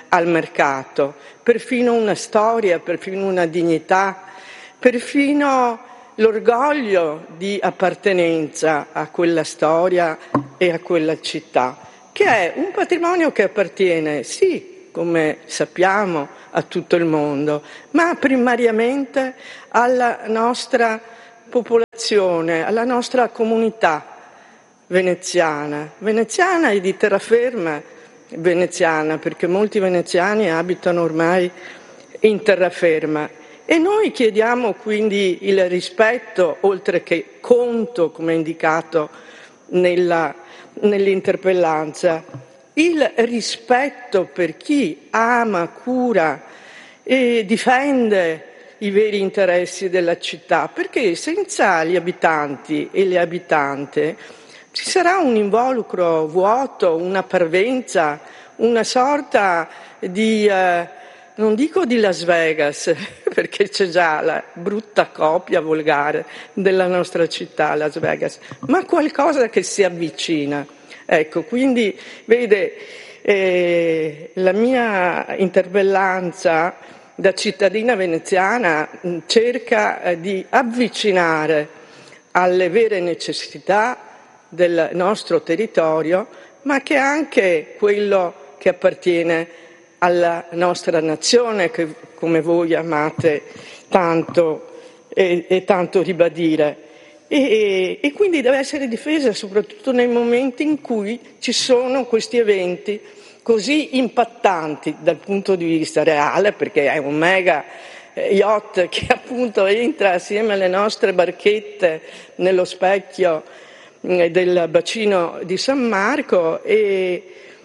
al mercato, perfino una storia, perfino una dignità, perfino l'orgoglio di appartenenza a quella storia e a quella città, che è un patrimonio che appartiene, sì, come sappiamo, a tutto il mondo, ma primariamente alla nostra popolazione, alla nostra comunità veneziana, veneziana e di terraferma veneziana, perché molti veneziani abitano ormai in terraferma. E noi chiediamo quindi il rispetto, oltre che conto, come indicato nella, nell'interpellanza, il rispetto per chi ama, cura e difende i veri interessi della città, perché senza gli abitanti e le abitanti ci sarà un involucro vuoto, una parvenza, una sorta di, eh, non dico di Las Vegas, perché c'è già la brutta copia volgare della nostra città, Las Vegas, ma qualcosa che si avvicina. Ecco, quindi vede, eh, la mia interpellanza da cittadina veneziana cerca eh, di avvicinare alle vere necessità del nostro territorio, ma che è anche quello che appartiene alla nostra nazione, che come voi amate tanto e, e tanto ribadire. E, e quindi deve essere difesa soprattutto nei momenti in cui ci sono questi eventi così impattanti dal punto di vista reale, perché è un mega yacht che appunto entra assieme alle nostre barchette nello specchio del bacino di San Marco e,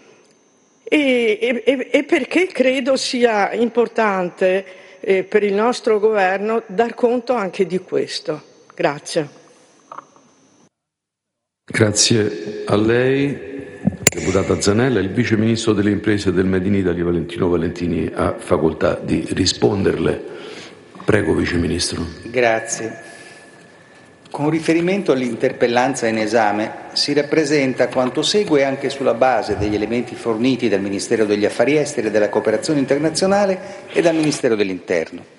e, e, e perché credo sia importante eh, per il nostro governo dar conto anche di questo. Grazie. Grazie a lei, deputata Zanella. Il Vice Ministro delle Imprese e del Made in Italy, Valentino Valentini, ha facoltà di risponderle. Prego, Vice Ministro. Grazie. Con riferimento all'interpellanza in esame, si rappresenta quanto segue anche sulla base degli elementi forniti dal Ministero degli Affari Esteri e della Cooperazione Internazionale e dal Ministero dell'Interno.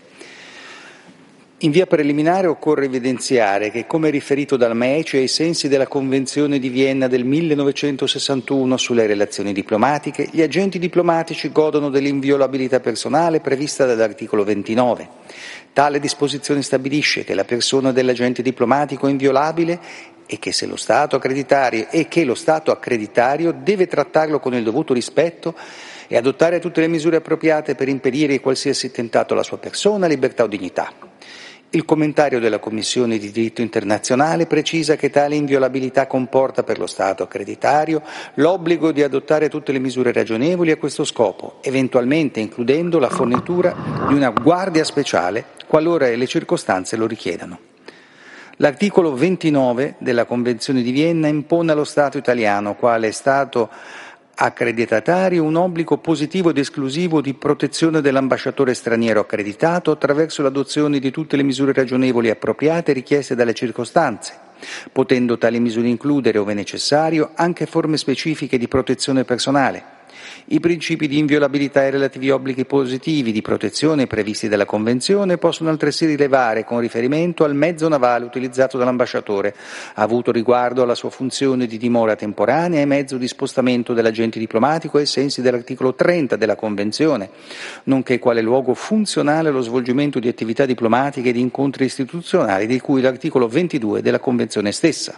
In via preliminare occorre evidenziare che, come riferito dal M E C E, ai sensi della Convenzione di Vienna del millenovecentosessantuno sulle relazioni diplomatiche, gli agenti diplomatici godono dell'inviolabilità personale prevista dall'articolo ventinove. Tale disposizione stabilisce che la persona dell'agente diplomatico è inviolabile e che se lo Stato accreditario e che lo Stato accreditario deve trattarlo con il dovuto rispetto e adottare tutte le misure appropriate per impedire qualsiasi attentato alla sua persona, libertà o dignità. Il commentario della Commissione di diritto internazionale precisa che tale inviolabilità comporta per lo Stato accreditario l'obbligo di adottare tutte le misure ragionevoli a questo scopo, eventualmente includendo la fornitura di una guardia speciale qualora le circostanze lo richiedano. L'articolo ventinove della Convenzione di Vienna impone allo Stato italiano, quale Stato accreditatario, un obbligo positivo ed esclusivo di protezione dell'ambasciatore straniero accreditato attraverso l'adozione di tutte le misure ragionevoli e appropriate richieste dalle circostanze, potendo tali misure includere, ove necessario, anche forme specifiche di protezione personale. I principi di inviolabilità e i relativi obblighi positivi di protezione previsti dalla Convenzione possono altresì rilevare con riferimento al mezzo navale utilizzato dall'ambasciatore, avuto riguardo alla sua funzione di dimora temporanea e mezzo di spostamento dell'agente diplomatico ai sensi dell'articolo trenta della Convenzione, nonché quale luogo funzionale allo svolgimento di attività diplomatiche e di incontri istituzionali di cui l'articolo ventidue della Convenzione stessa.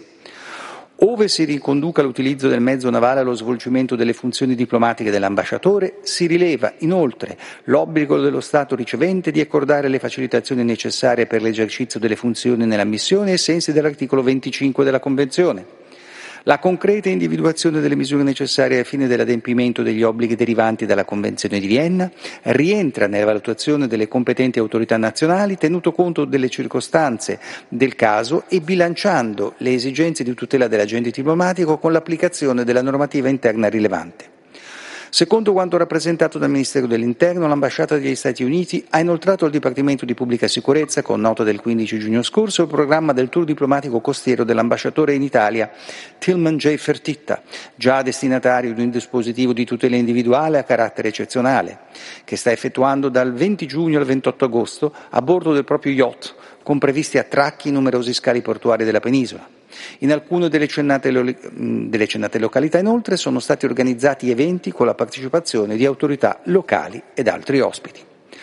Ove si riconduca l'utilizzo del mezzo navale allo svolgimento delle funzioni diplomatiche dell'ambasciatore, si rileva inoltre l'obbligo dello Stato ricevente di accordare le facilitazioni necessarie per l'esercizio delle funzioni nella missione ai sensi dell'articolo venticinque della Convenzione. La concreta individuazione delle misure necessarie ai fini dell'adempimento degli obblighi derivanti dalla Convenzione di Vienna rientra nella valutazione delle competenti autorità nazionali, tenuto conto delle circostanze del caso e bilanciando le esigenze di tutela dell'agente diplomatico con l'applicazione della normativa interna rilevante. Secondo quanto rappresentato dal Ministero dell'Interno, l'ambasciata degli Stati Uniti ha inoltrato al Dipartimento di Pubblica Sicurezza, con nota del quindici giugno scorso, il programma del tour diplomatico costiero dell'ambasciatore in Italia Tilman J. Fertitta, già destinatario di un dispositivo di tutela individuale a carattere eccezionale, che sta effettuando dal venti giugno al ventotto agosto a bordo del proprio yacht, con previsti attracchi in numerosi scali portuari della penisola. In alcune delle cennate, delle cennate località, inoltre, sono stati organizzati eventi con la partecipazione di autorità locali ed altri ospiti.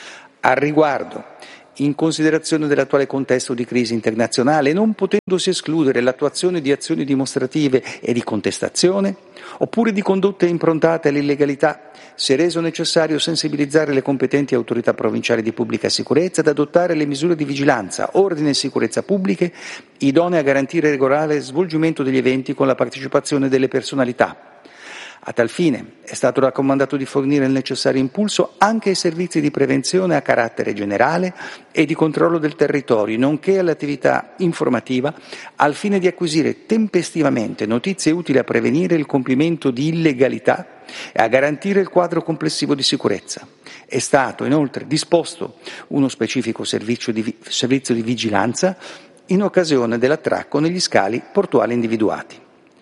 Al riguardo, in considerazione dell'attuale contesto di crisi internazionale, non potendosi escludere l'attuazione di azioni dimostrative e di contestazione, oppure di condotte improntate all'illegalità, si è reso necessario sensibilizzare le competenti autorità provinciali di pubblica sicurezza ad adottare le misure di vigilanza, ordine e sicurezza pubbliche idonee a garantire il regolare svolgimento degli eventi con la partecipazione delle personalità. A tal fine è stato raccomandato di fornire il necessario impulso anche ai servizi di prevenzione a carattere generale e di controllo del territorio, nonché all'attività informativa, al fine di acquisire tempestivamente notizie utili a prevenire il compimento di illegalità e a garantire il quadro complessivo di sicurezza. È stato inoltre disposto uno specifico servizio di, servizio di vigilanza in occasione dell'attracco negli scali portuali individuati.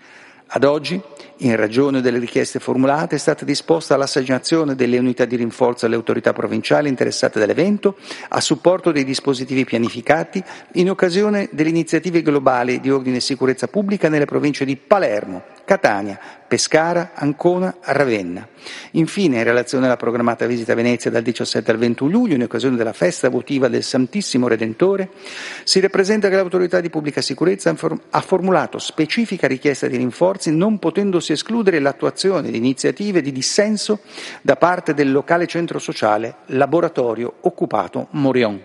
Ad oggi, in ragione delle richieste formulate, è stata disposta l'assegnazione delle unità di rinforzo alle autorità provinciali interessate dall'evento a supporto dei dispositivi pianificati in occasione delle iniziative globali di ordine e sicurezza pubblica nelle province di Palermo, Catania, Pescara, Ancona, Ravenna. Infine, in relazione alla programmata visita a Venezia dal diciassette al ventuno luglio, in occasione della festa votiva del Santissimo Redentore, si rappresenta che l'autorità di pubblica sicurezza ha formulato specifica richiesta di rinforzi, non potendosi escludere l'attuazione di iniziative di dissenso da parte del locale centro sociale Laboratorio Occupato Morion.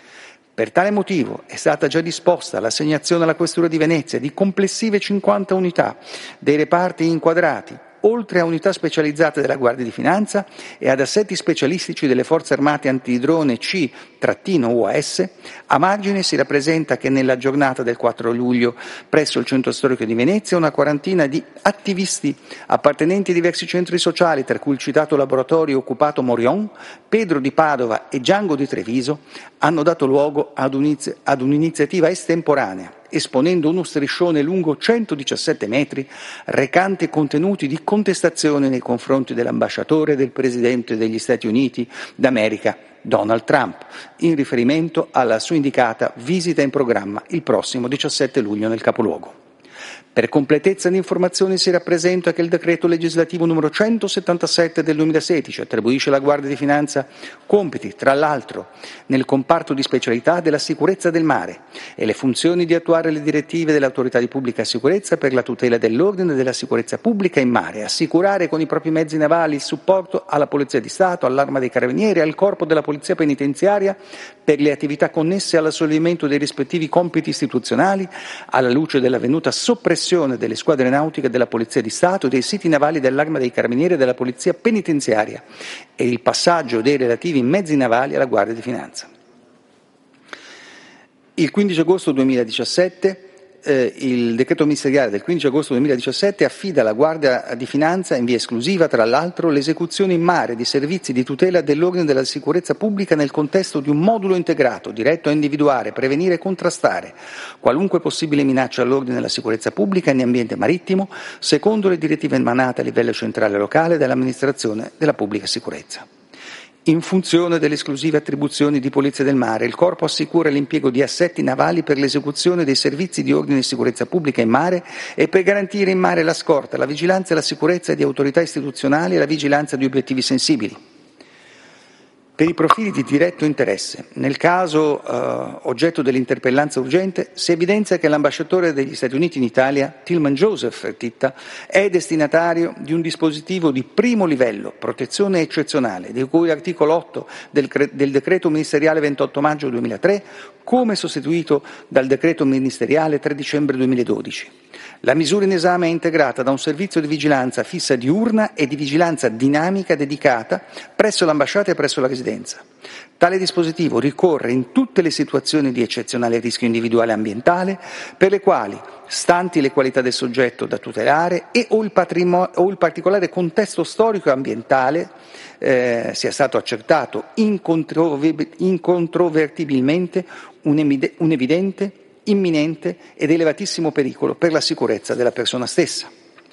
Per tale motivo è stata già disposta l'assegnazione alla Questura di Venezia di complessive cinquanta unità dei reparti inquadrati, oltre a unità specializzate della Guardia di Finanza e ad assetti specialistici delle Forze Armate Antidrone C U A S. A margine si rappresenta che nella giornata del quattro luglio, presso il Centro Storico di Venezia, una quarantina di attivisti appartenenti a diversi centri sociali, tra cui il citato Laboratorio Occupato Morion, Pedro di Padova e Giango di Treviso, hanno dato luogo ad, un'iz- ad un'iniziativa estemporanea, esponendo uno striscione lungo centodiciassette metri, recante contenuti di contestazione nei confronti dell'ambasciatore e del Presidente degli Stati Uniti d'America, Donald Trump, in riferimento alla sua indicata visita in programma il prossimo diciassette luglio nel capoluogo. Per completezza di informazioni si rappresenta che il decreto legislativo numero centosettantasette del duemilasedici attribuisce alla Guardia di Finanza compiti, tra l'altro, nel comparto di specialità della sicurezza del mare e le funzioni di attuare le direttive dell'autorità di pubblica sicurezza per la tutela dell'ordine e della sicurezza pubblica in mare, assicurare con i propri mezzi navali il supporto alla Polizia di Stato, all'Arma dei Carabinieri e al Corpo della Polizia Penitenziaria per le attività connesse all'assolvimento dei rispettivi compiti istituzionali, alla luce dell'avvenuta soppressione delle squadre nautiche della Polizia di Stato, dei siti navali dell'Arma dei Carabinieri e della Polizia Penitenziaria e il passaggio dei relativi mezzi navali alla Guardia di Finanza. Il quindici agosto duemiladiciassette eh, il decreto ministeriale del quindici agosto duemiladiciassette affida alla Guardia di Finanza in via esclusiva, tra l'altro, l'esecuzione in mare di servizi di tutela dell'ordine e della sicurezza pubblica nel contesto di un modulo integrato diretto a individuare, prevenire e contrastare qualunque possibile minaccia all'ordine e alla sicurezza pubblica in ambiente marittimo, secondo le direttive emanate a livello centrale e locale dall'amministrazione della pubblica sicurezza. In funzione delle esclusive attribuzioni di Polizia del Mare, il Corpo assicura l'impiego di assetti navali per l'esecuzione dei servizi di ordine e sicurezza pubblica in mare e per garantire in mare la scorta, la vigilanza e la sicurezza di autorità istituzionali e la vigilanza di obiettivi sensibili. Per i profili di diretto interesse, nel caso eh, oggetto dell'interpellanza urgente, si evidenzia che l'ambasciatore degli Stati Uniti in Italia, Tilman Joseph Fertitta, è destinatario di un dispositivo di primo livello, protezione eccezionale, di cui l'articolo otto del, del decreto ministeriale ventotto maggio duemilatré, come sostituito dal decreto ministeriale tre dicembre duemiladodici. La misura in esame è integrata da un servizio di vigilanza fissa diurna e di vigilanza dinamica dedicata presso l'ambasciata e presso la residenza. Tale dispositivo ricorre in tutte le situazioni di eccezionale rischio individuale ambientale per le quali, stanti le qualità del soggetto da tutelare e o il, patrimo- o il particolare contesto storico e ambientale eh, sia stato accertato incontrove- incontrovertibilmente un, emide- un evidente, imminente ed elevatissimo pericolo per la sicurezza della persona stessa.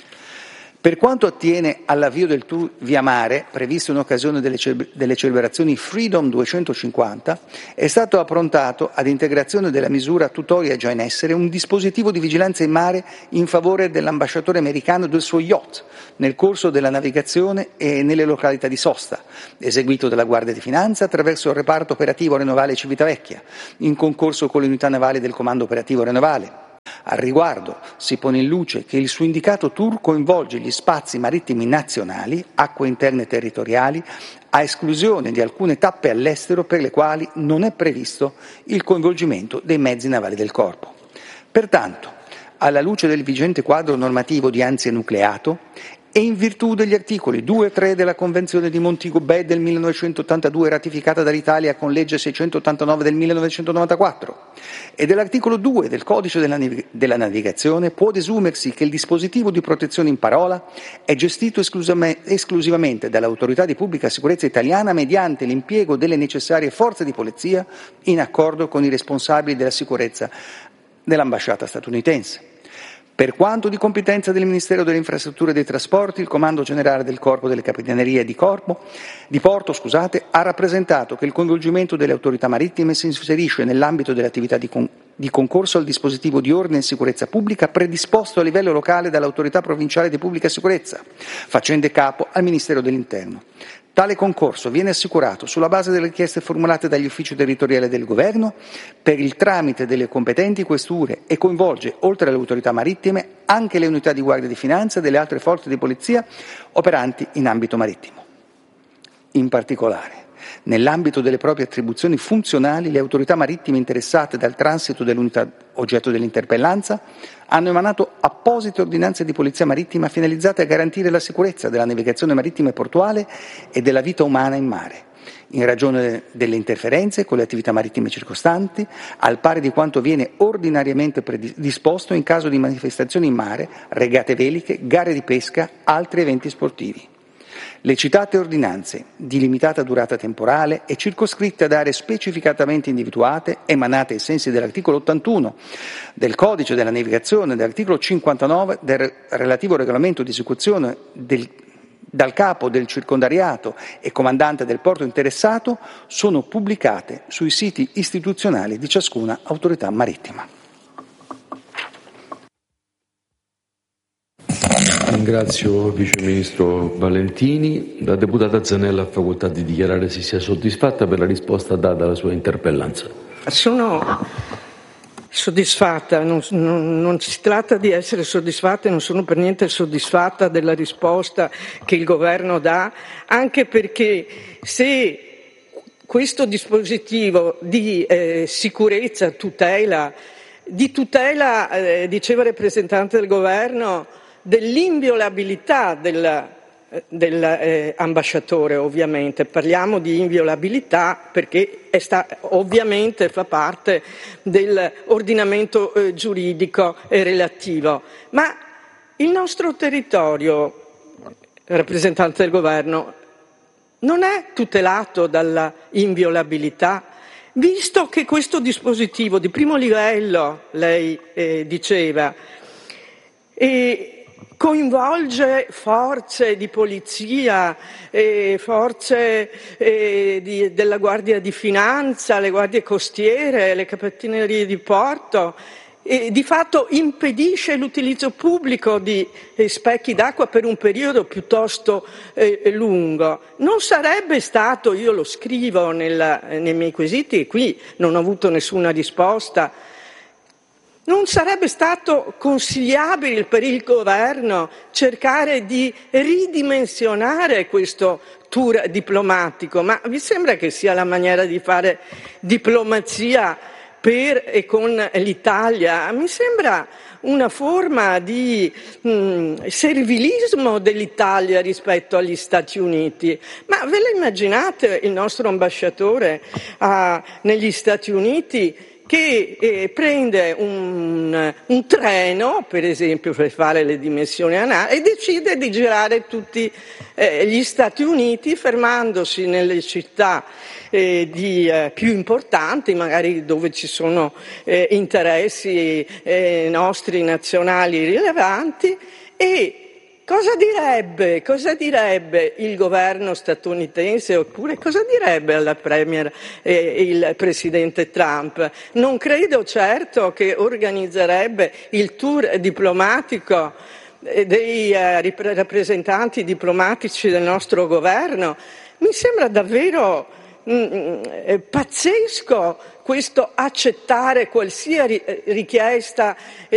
Per quanto attiene all'avvio del tour via mare, previsto in occasione delle, ce- delle celebrazioni Freedom duecentocinquanta, è stato approntato, ad integrazione della misura tutoria già in essere, un dispositivo di vigilanza in mare in favore dell'ambasciatore americano e del suo yacht nel corso della navigazione e nelle località di sosta, eseguito dalla Guardia di Finanza attraverso il reparto operativo aeronavale Civitavecchia, in concorso con le unità navali del Comando Operativo Aeronavale. Al riguardo si pone in luce che il suo indicato tour coinvolge gli spazi marittimi nazionali, acque interne territoriali, a esclusione di alcune tappe all'estero per le quali non è previsto il coinvolgimento dei mezzi navali del Corpo. Pertanto, alla luce del vigente quadro normativo di ANSI enucleato e in virtù degli articoli due e tre della Convenzione di Montego Bay del millenovecentottantadue ratificata dall'Italia con legge seicentottantanove del millenovecentonovantaquattro e dell'articolo due del Codice della, Nav- della Navigazione, può desumersi che il dispositivo di protezione in parola è gestito esclusam- esclusivamente dall'autorità di pubblica sicurezza italiana mediante l'impiego delle necessarie forze di polizia in accordo con i responsabili della sicurezza dell'ambasciata statunitense. Per quanto di competenza del Ministero delle Infrastrutture e dei Trasporti, il Comando Generale del Corpo delle Capitanerie di, Corpo, di Porto scusate, ha rappresentato che il coinvolgimento delle autorità marittime si inserisce nell'ambito delle attività di, con, di concorso al dispositivo di ordine e sicurezza pubblica predisposto a livello locale dall'autorità provinciale di pubblica sicurezza, facente capo al Ministero dell'Interno. Tale concorso viene assicurato sulla base delle richieste formulate dagli uffici territoriali del Governo per il tramite delle competenti questure e coinvolge, oltre alle autorità marittime, anche le unità di Guardia di Finanza e delle altre forze di polizia operanti in ambito marittimo. In particolare, nell'ambito delle proprie attribuzioni funzionali, le autorità marittime interessate dal transito dell'unità oggetto dell'interpellanza hanno emanato apposite ordinanze di polizia marittima finalizzate a garantire la sicurezza della navigazione marittima e portuale e della vita umana in mare, in ragione delle interferenze con le attività marittime circostanti, al pari di quanto viene ordinariamente predisposto in caso di manifestazioni in mare, regate veliche, gare di pesca, altri eventi sportivi. Le citate ordinanze, di limitata durata temporale e circoscritte ad aree specificatamente individuate, emanate ai sensi dell'articolo ottantuno del Codice della Navigazione e dell'articolo cinquantanove del relativo regolamento di esecuzione del, dal capo del circondariato e comandante del porto interessato, sono pubblicate sui siti istituzionali di ciascuna autorità marittima. Ringrazio il Vice Ministro Valentini. La deputata Zanella ha facoltà di dichiarare se sia soddisfatta per la risposta data alla sua interpellanza. Sono soddisfatta, non, non, non si tratta di essere soddisfatta, non sono per niente soddisfatta della risposta che il Governo dà, anche perché se questo dispositivo di eh, sicurezza, tutela, di tutela, eh, diceva il rappresentante del Governo, dell'inviolabilità del, dell'ambasciatore, eh, ovviamente. Parliamo di inviolabilità perché è sta, ovviamente fa parte dell'ordinamento eh, giuridico eh, relativo. Ma il nostro territorio, rappresentante del Governo, non è tutelato dalla inviolabilità, visto che questo dispositivo di primo livello, lei eh, diceva, e coinvolge forze di polizia, eh, forze eh, di, della Guardia di Finanza, le guardie costiere, le capitanerie di porto, e di fatto impedisce l'utilizzo pubblico di eh, specchi d'acqua per un periodo piuttosto eh, lungo. Non sarebbe stato, io lo scrivo nella, nei miei quesiti e qui non ho avuto nessuna risposta, non sarebbe stato consigliabile per il Governo cercare di ridimensionare questo tour diplomatico? Ma vi sembra che sia la maniera di fare diplomazia per e con l'Italia, mi sembra una forma di mh, servilismo dell'Italia rispetto agli Stati Uniti. Ma ve lo immaginate il nostro ambasciatore uh, negli Stati Uniti che eh, prende un, un treno, per esempio, per fare le dimensioni anali, e decide di girare tutti eh, gli Stati Uniti, fermandosi nelle città eh, di, eh, più importanti, magari dove ci sono eh, interessi eh, nostri nazionali rilevanti. E cosa direbbe, cosa direbbe il governo statunitense, oppure cosa direbbe alla Premier eh, il presidente Trump? Non credo certo che organizzerebbe il tour diplomatico eh, dei eh, rappresentanti diplomatici del nostro governo. Mi sembra davvero mh, eh, pazzesco questo accettare qualsiasi richiesta